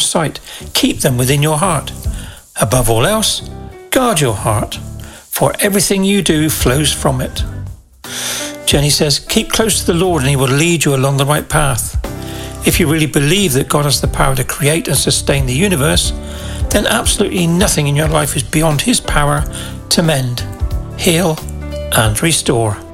sight. Keep them within your heart. Above all else, guard your heart, for everything you do flows from it. Jenny says, keep close to the Lord and he will lead you along the right path. If you really believe that God has the power to create and sustain the universe, then absolutely nothing in your life is beyond his power to mend, heal and restore.